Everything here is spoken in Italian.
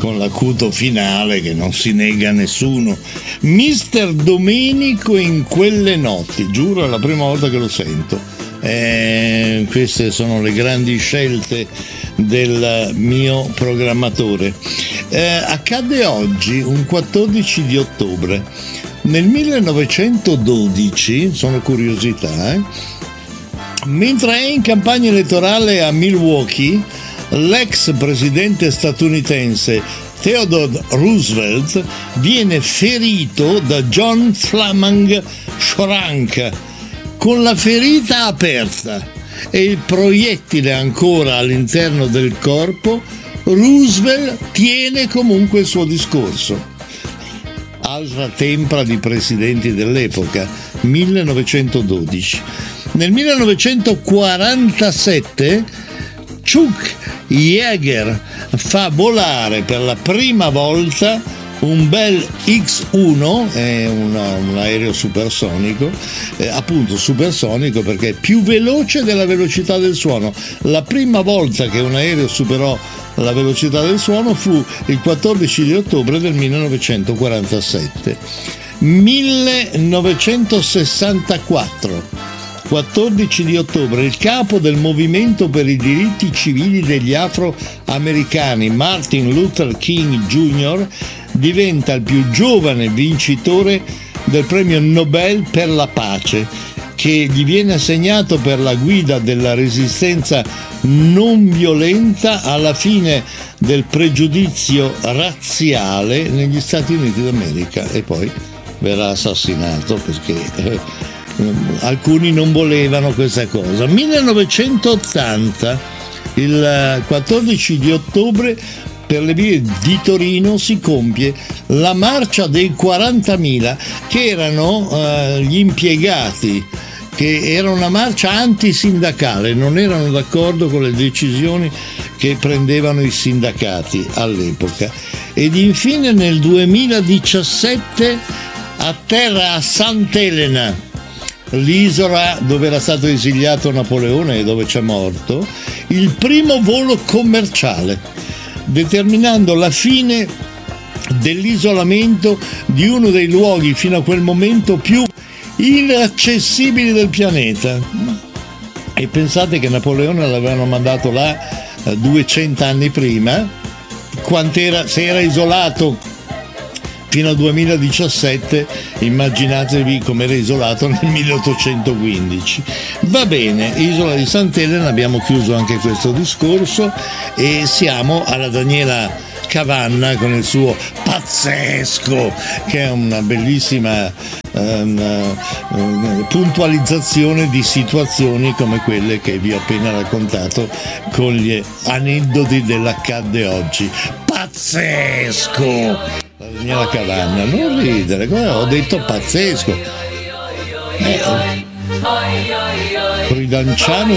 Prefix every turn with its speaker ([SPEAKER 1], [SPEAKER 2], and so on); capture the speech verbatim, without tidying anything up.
[SPEAKER 1] con l'acuto finale che non si nega a nessuno. Mister Domenico in quelle notti, giuro è la prima volta che lo sento. Eh, queste sono le grandi scelte del mio programmatore. Eh, accade oggi, un quattordici di ottobre. Nel millenovecentododici, sono curiosità, eh, mentre è in campagna elettorale a Milwaukee, l'ex presidente statunitense Theodore Roosevelt viene ferito da John Flaming Schrank con la ferita aperta e il proiettile ancora all'interno del corpo. Roosevelt tiene comunque il suo discorso. Altra tempra di presidenti dell'epoca, millenovecentododici. Nel millenovecentoquarantasette Chuck Yeager fa volare per la prima volta un bel X uno, è una, un aereo supersonico, eh, appunto supersonico perché è più veloce della velocità del suono. La prima volta che un aereo superò la velocità del suono fu il quattordici di ottobre del millenovecentoquarantasette. millenovecentosessantaquattro, quattordici di ottobre, il capo del movimento per i diritti civili degli afroamericani, Martin Luther King Junior, diventa il più giovane vincitore del premio Nobel per la pace, che gli viene assegnato per la guida della resistenza non violenta alla fine del pregiudizio razziale negli Stati Uniti d'America, e poi verrà assassinato perché eh, alcuni non volevano questa cosa. millenovecentottanta, il quattordici di ottobre, per le vie di Torino si compie la marcia dei quarantamila, che erano eh, gli impiegati, che era una marcia antisindacale, non erano d'accordo con le decisioni che prendevano i sindacati all'epoca. Ed infine nel duemiladiciassette atterra a Sant'Elena, l'isola dove era stato esiliato Napoleone e dove c'è morto, il primo volo commerciale, determinando la fine dell'isolamento di uno dei luoghi fino a quel momento più inaccessibili del pianeta. E pensate che Napoleone l'avevano mandato là duecento anni prima, quant'era, se era isolato fino al duemiladiciassette, immaginatevi come era isolato nel milleottocentoquindici. Va bene, Isola di Sant'Elena, abbiamo chiuso anche questo discorso e siamo alla Daniela Cavanna con il suo Pazzesco, che è una bellissima um, um, puntualizzazione di situazioni come quelle che vi ho appena raccontato con gli aneddoti dell'accadde oggi. Pazzesco! La Daniela Cavanna, non ridere, ho detto pazzesco. Eh, Ridanciano